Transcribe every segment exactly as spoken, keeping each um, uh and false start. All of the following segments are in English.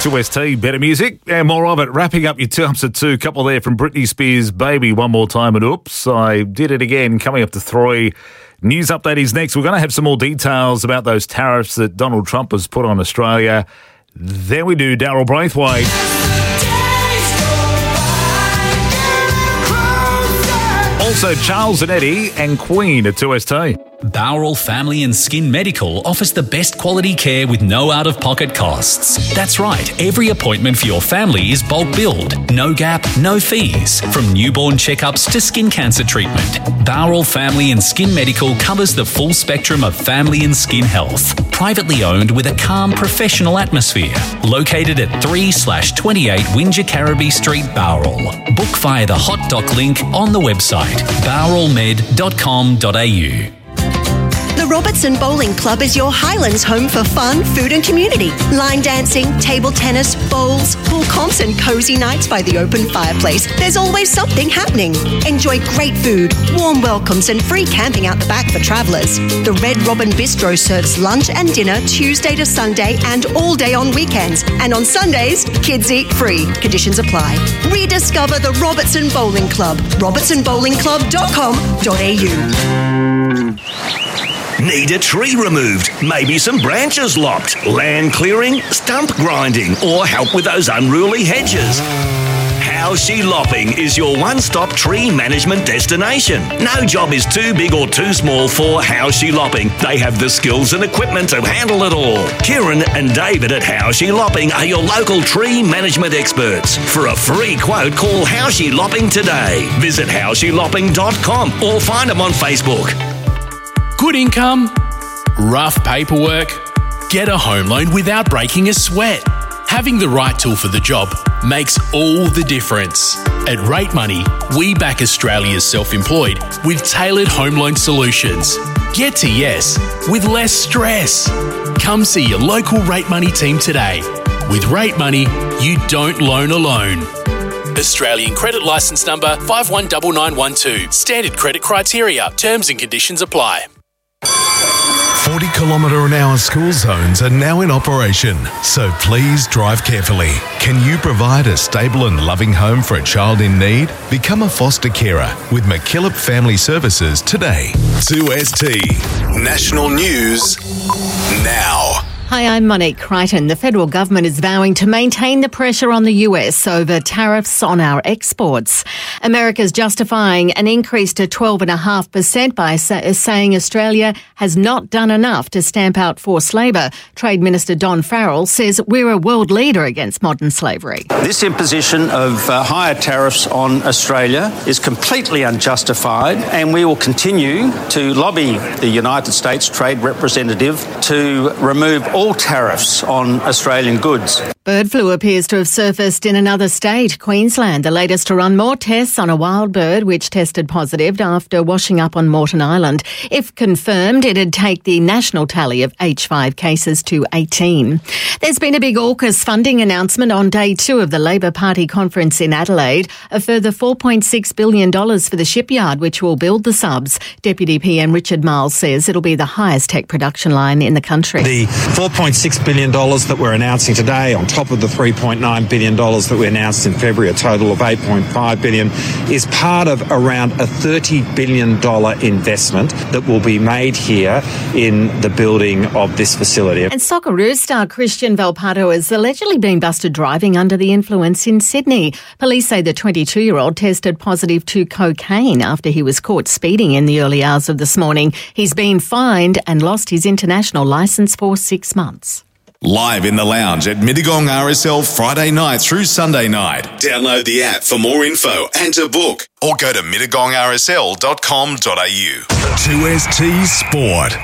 two S T, better music and more of it. Wrapping up your times at two. Couple there from Britney Spears' Baby one more time and oops, I did it again. Coming up to three. News update is next. We're going to have some more details about those tariffs that Donald Trump has put on Australia. Then we do Daryl Braithwaite. Also, Charles and Eddie and Queen at two S T. Bowral Family and Skin Medical offers the best quality care with no out-of-pocket costs. That's right, every appointment for your family is bulk billed. No gap, no fees. From newborn checkups to skin cancer treatment, Bowral Family and Skin Medical covers the full spectrum of family and skin health. Privately owned with a calm, professional atmosphere. Located at three slash twenty-eight Windsor Carraby Street, Bowral. Book via the hot doc link on the website, bowral med dot com dot a u. The Robertson Bowling Club is your Highlands home for fun, food and community. Line dancing, table tennis, bowls, pool comps and cosy nights by the open fireplace. There's always something happening. Enjoy great food, warm welcomes and free camping out the back for travellers. The Red Robin Bistro serves lunch and dinner Tuesday to Sunday and all day on weekends. And on Sundays, kids eat free. Conditions apply. Rediscover the Robertson Bowling Club. robertson bowling club dot com dot a u. Need a tree removed? Maybe some branches lopped? Land clearing? Stump grinding? Or help with those unruly hedges? Howshe Lopping is your one-stop tree management destination. No job is too big or too small for Howshe Lopping. They have the skills and equipment to handle it all. Kieran and David at Howshe Lopping are your local tree management experts. For a free quote, call Howshe Lopping today. Visit howshe lopping dot com or find them on Facebook. Good income, rough paperwork, get a home loan without breaking a sweat. Having the right tool for the job makes all the difference. At Rate Money, we back Australia's self-employed with tailored home loan solutions. Get to yes with less stress. Come see your local Rate Money team today. With Rate Money, you don't loan alone. Australian credit licence number five one nine nine one two. Standard credit criteria. Terms and conditions apply. forty kilometre an hour school zones are now in operation, so please drive carefully. Can you provide a stable and loving home for a child in need? Become a foster carer with McKillop Family Services today. two S T National News now. Hi, I'm Monique Crichton. The federal government is vowing to maintain the pressure on the U S over tariffs on our exports. America's justifying an increase to twelve point five percent by sa- saying Australia has not done enough to stamp out forced labour. Trade Minister Don Farrell says we're a world leader against modern slavery. This imposition of uh, higher tariffs on Australia is completely unjustified, and we will continue to lobby the United States Trade Representative to remove all all tariffs on Australian goods. Bird flu appears to have surfaced in another state, Queensland, the latest to run more tests on a wild bird which tested positive after washing up on Moreton Island. If confirmed, it'd take the national tally of H five cases to eighteen. There's been a big AUKUS funding announcement on day two of the Labor Party conference in Adelaide. A further four point six billion dollars for the shipyard, which will build the subs. Deputy P M Richard Miles says it'll be the highest tech production line in the country. The four point six billion dollars that we're announcing today, on top of the three point nine billion dollars that we announced in February, a total of eight point five billion dollars, is part of around a thirty billion dollars investment that will be made here in the building of this facility. And Socceroos star Christian Valpato has allegedly been busted driving under the influence in Sydney. Police say the twenty-two-year-old tested positive to cocaine after he was caught speeding in the early hours of this morning. He's been fined and lost his international licence for six months. Live in the lounge at Mittagong R S L Friday night through Sunday night. Download the app for more info and to book, or go to mittagong r s l dot com dot a u. two S T Sport.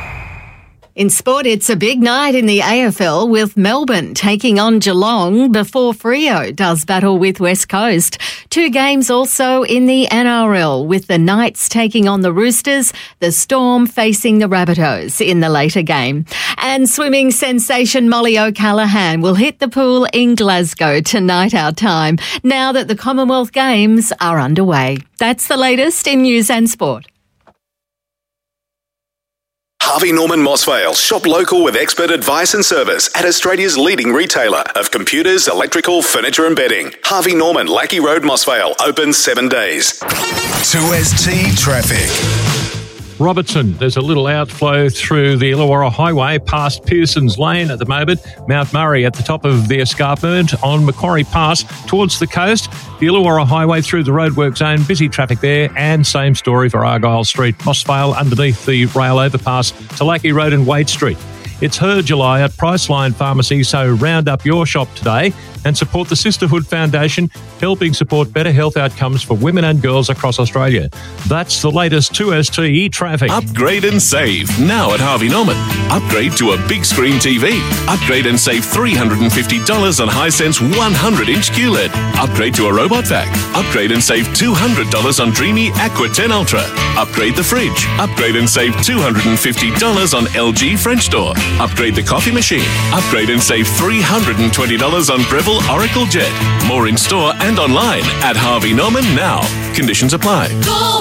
In sport, it's a big night in the A F L with Melbourne taking on Geelong before Freo does battle with West Coast. Two games also in the N R L with the Knights taking on the Roosters, the Storm facing the Rabbitohs in the later game. And swimming sensation Molly O'Callaghan will hit the pool in Glasgow tonight our time, now that the Commonwealth Games are underway. That's the latest in news and sport. Harvey Norman Mossvale. Shop local with expert advice and service at Australia's leading retailer of computers, electrical, furniture and bedding. Harvey Norman, Lackey Road, Mossvale. Open seven days. two S T Traffic. Robertson, there's a little outflow through the Illawarra Highway past Pearson's Lane at the moment. Mount Murray at the top of the escarpment on Macquarie Pass towards the coast. The Illawarra Highway through the roadwork zone, busy traffic there, and same story for Argyle Street. Mossvale underneath the rail overpass to Lackey Road and Wade Street. It's her July at Priceline Pharmacy, so round up your shop today and support the Sisterhood Foundation, helping support better health outcomes for women and girls across Australia. That's the latest two S T E traffic. Upgrade and save now at Harvey Norman. Upgrade to a big screen T V. Upgrade and save three hundred fifty dollars on Hisense one hundred inch Q L E D. Upgrade to a robot vac. Upgrade and save two hundred dollars on Dreamy Aqua ten Ultra. Upgrade the fridge. Upgrade and save two hundred fifty dollars on L G French door. Upgrade the coffee machine. Upgrade and save three hundred twenty dollars on Breville Oracle Jet. More in store and online at Harvey Norman now. Conditions apply. Go,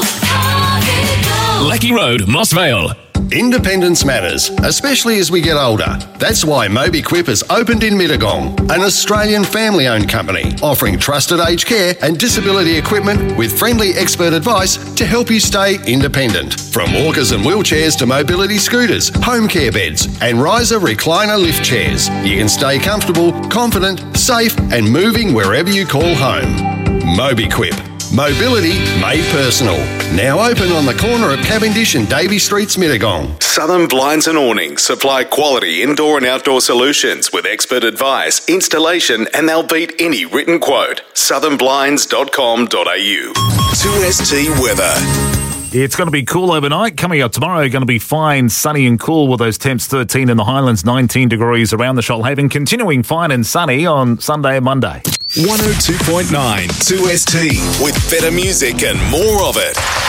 Harvey, go. Lackey Road, Mossvale. Independence matters, especially as we get older. That's why MobiQuip has opened in Mittagong, an Australian family-owned company offering trusted aged care and disability equipment with friendly expert advice to help you stay independent. From walkers and wheelchairs to mobility scooters, home care beds and riser recliner lift chairs, you can stay comfortable, confident, safe and moving wherever you call home. MobiQuip. Mobility made personal. Now open on the corner of Cavendish and Davey Streets, Mittagong. Southern Blinds and Awnings supply quality indoor and outdoor solutions with expert advice, installation, and they'll beat any written quote. southern blinds dot com dot a u. two S T weather. It's going to be cool overnight. Coming up tomorrow, going to be fine, sunny and cool with those temps thirteen in the Highlands, nineteen degrees around the Shoalhaven. Continuing fine and sunny on Sunday and Monday. one oh two point nine two S T with better music and more of it.